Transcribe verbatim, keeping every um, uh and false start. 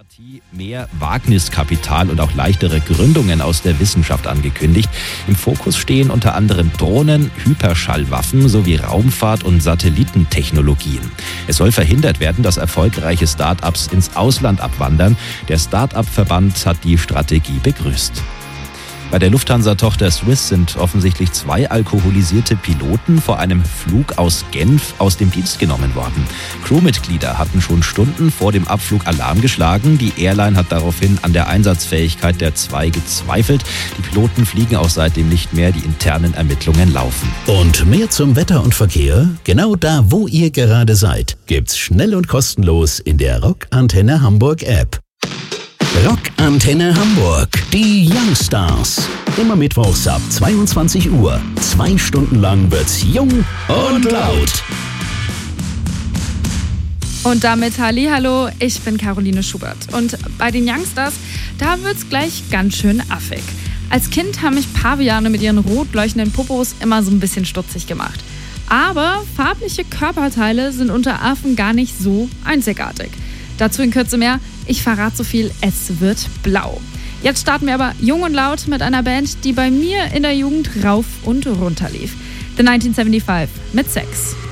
Partie mehr Wagniskapital und auch leichtere Gründungen aus der Wissenschaft angekündigt. Im Fokus stehen unter anderem Drohnen, Hyperschallwaffen sowie Raumfahrt- und Satellitentechnologien. Es soll verhindert werden, dass erfolgreiche Start-ups ins Ausland abwandern. Der Start-up-Verband hat die Strategie begrüßt. Bei der Lufthansa-Tochter Swiss sind offensichtlich zwei alkoholisierte Piloten vor einem Flug aus Genf aus dem Dienst genommen worden. Crewmitglieder hatten schon Stunden vor dem Abflug Alarm geschlagen. Die Airline hat daraufhin an der Einsatzfähigkeit der zwei gezweifelt. Die Piloten fliegen auch seitdem nicht mehr. Die internen Ermittlungen laufen. Und mehr zum Wetter und Verkehr? Genau da, wo ihr gerade seid, gibt's schnell und kostenlos in der Rock Antenne Hamburg App. Rock Antenne Hamburg, die Youngstars. Immer mittwochs ab zweiundzwanzig Uhr. Zwei Stunden lang wird's jung und laut. Und damit hallihallo, ich bin Caroline Schubert. Und bei den Youngstars, da wird's gleich ganz schön affig. Als Kind haben mich Paviane mit ihren rot leuchtenden Popos immer so ein bisschen stutzig gemacht. Aber farbliche Körperteile sind unter Affen gar nicht so einzigartig. Dazu in Kürze mehr. Ich verrate so viel, es wird blau. Jetzt starten wir aber jung und laut mit einer Band, die bei mir in der Jugend rauf und runter lief. The neunzehnhundertfünfundsiebzig mit Sex.